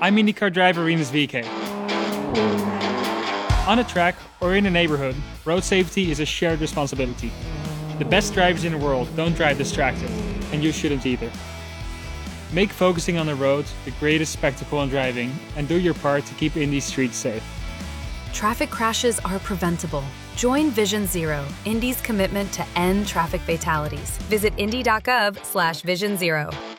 I'm IndyCar driver Rinus VeeKay. On a track or in a neighborhood, road safety is a shared responsibility. The best drivers in the world don't drive distracted, and you shouldn't either. Make focusing on the road the greatest spectacle in driving, and do your part to keep Indy's streets safe. Traffic crashes are preventable. Join Vision Zero, Indy's commitment to end traffic fatalities. Visit indy.gov/Vision Zero.